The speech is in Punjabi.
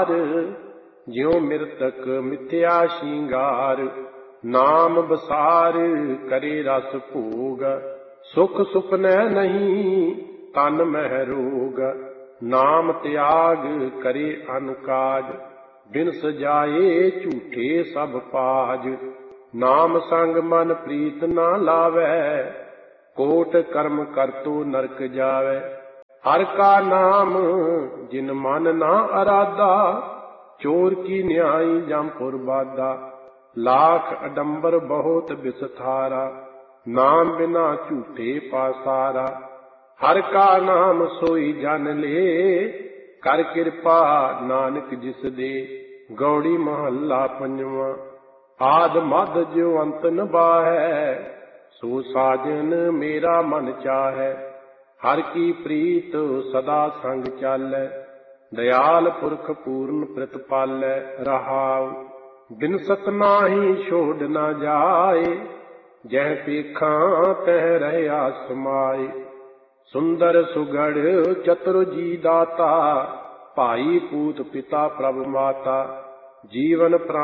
ਜਿਉ ਮਿਰਤਕ ਮਿਥਿਆ ਸ਼ਿੰਗਾਰ। ਨਾਮ ਬਸਾਰ ਕਰੇ ਰਸ ਭੋਗ, ਸੁਖ ਸੁਪਨੈ ਨਹੀਂ ਤਨ ਮਹਿ ਰੋਗ। ਨਾਮ ਤਿਆਗ ਕਰੇ ਅਨ ਕਾਜ, ਬਿਨ ਸਜਾਏ ਝੂਠੇ ਸਭ ਪਾਜ। ਨਾਮ ਸੰਗ ਮਨ ਪ੍ਰੀਤ ਨਾ ਲਾਵੈ, ਕੋਟ ਕਰਮ ਕਰਤੋ ਨਰਕ ਜਾਵੈ। ਹਰ ਕਾ ਨਾਮ ਜਿਨ ਮਨ ਨਾ ਅਰਾਧਾ, ਚੋਰ ਕੀ ਨਿਆਈ ਜਮਪੁਰ ਬਾਧਾ। ਲਾਖ ਅਡੰਬਰ ਬਹੁਤ ਬਿਸਥਾਰਾ, ਨਾਮ ਬਿਨਾ ਝੂਠੇ ਪਾਸਾਰਾ। ਹਰ ਕਾ ਨਾਮ ਸੋਈ ਜਨ ਲੇ, ਕਰ ਕਿਰਪਾ ਨਾਨਕ ਜਿਸ ਦੇ। ਗੌੜੀ ਮਹੱਲਾ ਪੰਜਵਾਂ। ਆਦ ਮਧ ਜਿਉ ਅੰਤ ਨ ਬਾਹੈ, ਸੋ ਸਾਜਨ ਮੇਰਾ ਮਨ ਚਾਹੈ। ਹਰ ਕੀ ਪ੍ਰੀਤ ਸਦਾ ਸੰਗ ਚਾਲੈ, ਦਇਆਲ ਪੁਰਖ ਪੂਰਨ ਪ੍ਰਤਪਾਲੈ। ਰਹਾਉ ਬਿਨਸਤ ਨਾਹੀ ਛੋੜ ਨਾ ਜਾਏ, ਜਹ ਪੇਖਾਂ ਤਹ ਰਹਿਆ ਸਮਾਏ। ਸੁੰਦਰ ਸੁਗੜ ਚਤੁਰ ਜੀ ਦਾਤਾ, ਭਾਈ ਪੂਤ ਪਿਤਾ ਪ੍ਰਭ ਮਾਤਾ। ਜੀਵਨ